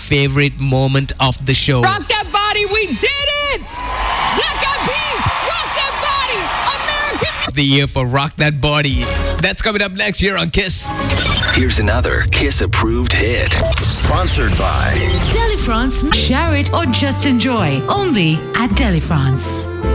favorite moment of the show. Rock that body, we did it! Black Eyed Peas, rock that body! American Of the year for Rock That Body. That's coming up next year on Kiss. Here's another Kiss-approved hit. Sponsored by Delifrance. Share it or just enjoy. Only at Delifrance.